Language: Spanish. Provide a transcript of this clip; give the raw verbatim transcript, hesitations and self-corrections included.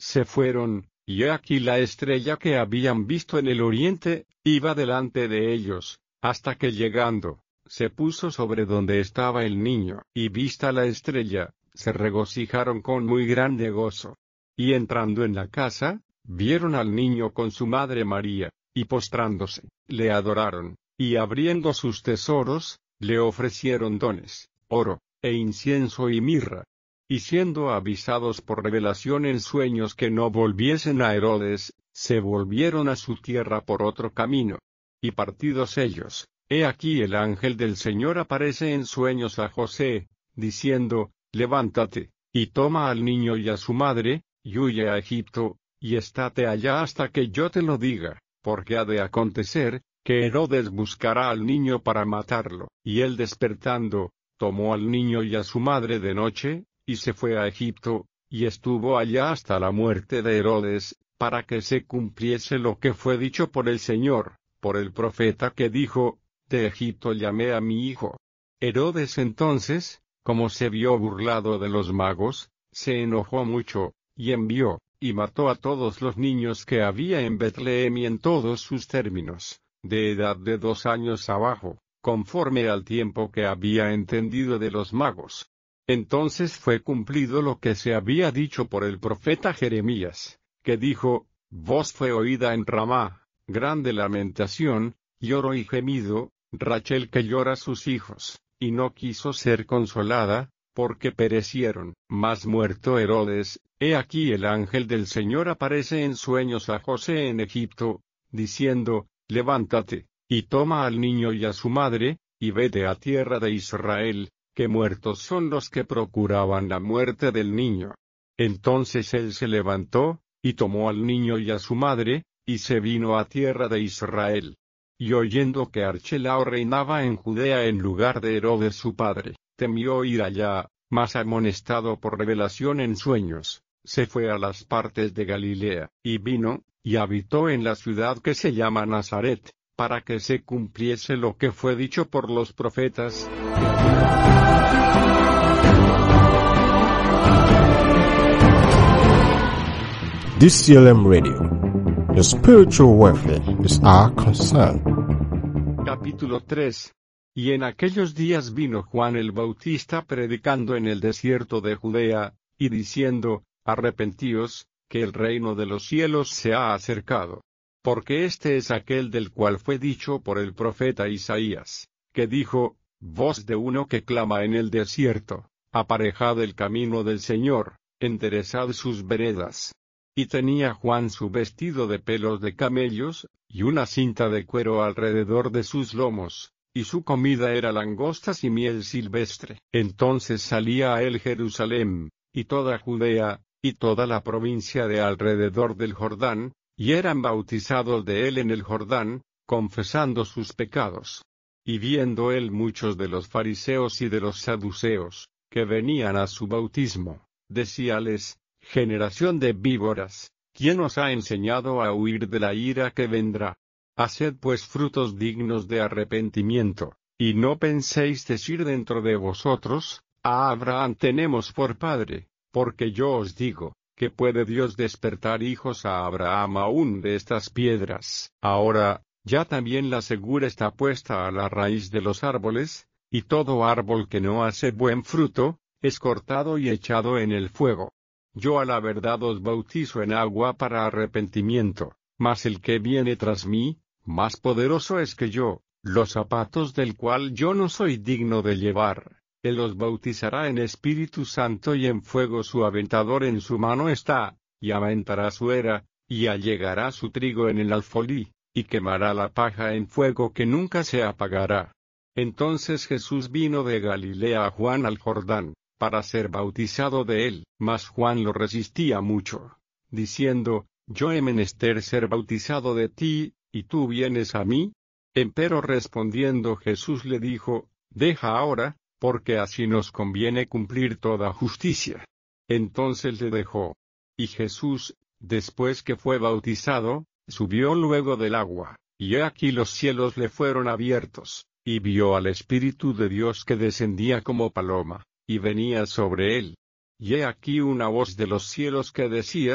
se fueron, y he aquí la estrella que habían visto en el oriente, iba delante de ellos, hasta que llegando, se puso sobre donde estaba el niño, y vista la estrella, se regocijaron con muy grande gozo. Y entrando en la casa, vieron al niño con su madre María, y postrándose, le adoraron, y abriendo sus tesoros, le ofrecieron dones, oro, e incienso y mirra. Y siendo avisados por revelación en sueños que no volviesen a Herodes, se volvieron a su tierra por otro camino. Y partidos ellos, he aquí el ángel del Señor aparece en sueños a José, diciendo, levántate, y toma al niño y a su madre, y huye a Egipto, y estate allá hasta que yo te lo diga, porque ha de acontecer, que Herodes buscará al niño para matarlo. Y él despertando, tomó al niño y a su madre de noche, y se fue a Egipto, y estuvo allá hasta la muerte de Herodes, para que se cumpliese lo que fue dicho por el Señor, por el profeta que dijo, de Egipto llamé a mi hijo. Herodes entonces, como se vio burlado de los magos, se enojó mucho, y envió, y mató a todos los niños que había en Betlehem y en todos sus términos, de edad de dos años abajo, conforme al tiempo que había entendido de los magos. Entonces fue cumplido lo que se había dicho por el profeta Jeremías, que dijo, voz fue oída en Ramá, grande lamentación, lloro y gemido, Rachel que llora a sus hijos, y no quiso ser consolada, porque perecieron. Mas muerto Herodes, he aquí el ángel del Señor aparece en sueños a José en Egipto, diciendo, levántate, y toma al niño y a su madre, y vete a tierra de Israel, que muertos son los que procuraban la muerte del niño. Entonces él se levantó, y tomó al niño y a su madre, y se vino a tierra de Israel. Y oyendo que Archelao reinaba en Judea en lugar de Herodes su padre, temió ir allá, mas amonestado por revelación en sueños, se fue a las partes de Galilea, y vino, y habitó en la ciudad que se llama Nazaret, para que se cumpliese lo que fue dicho por los profetas. D C L M Radio. Your spiritual welfare is our concern. Capítulo tres. Y en aquellos días vino Juan el Bautista predicando en el desierto de Judea, y diciendo, arrepentíos, que el reino de los cielos se ha acercado. Porque este es aquel del cual fue dicho por el profeta Isaías, que dijo, voz de uno que clama en el desierto, aparejad el camino del Señor, enderezad sus veredas. Y tenía Juan su vestido de pelos de camellos, y una cinta de cuero alrededor de sus lomos, y su comida era langostas y miel silvestre. Entonces salía a él Jerusalén, y toda Judea, y toda la provincia de alrededor del Jordán, y eran bautizados de él en el Jordán, confesando sus pecados. Y viendo él muchos de los fariseos y de los saduceos, que venían a su bautismo, decíales, generación de víboras, ¿quién os ha enseñado a huir de la ira que vendrá? Haced pues frutos dignos de arrepentimiento, y no penséis decir dentro de vosotros, a Abraham tenemos por padre, porque yo os digo, que puede Dios despertar hijos a Abraham aún de estas piedras. Ahora, ya también la segura está puesta a la raíz de los árboles, y todo árbol que no hace buen fruto, es cortado y echado en el fuego. Yo a la verdad os bautizo en agua para arrepentimiento, mas el que viene tras mí, más poderoso es que yo, los zapatos del cual yo no soy digno de llevar. Él os bautizará en Espíritu Santo y en fuego, su aventador en su mano está, y aventará su era, y allegará su trigo en el alfolí, y quemará la paja en fuego que nunca se apagará. Entonces Jesús vino de Galilea a Juan al Jordán, para ser bautizado de él, mas Juan lo resistía mucho, diciendo, yo he menester ser bautizado de ti, ¿y tú vienes a mí? Empero respondiendo Jesús le dijo, deja ahora, porque así nos conviene cumplir toda justicia. Entonces le dejó. Y Jesús, después que fue bautizado, subió luego del agua, y he aquí los cielos le fueron abiertos, y vio al Espíritu de Dios que descendía como paloma, y venía sobre él. Y he aquí una voz de los cielos que decía,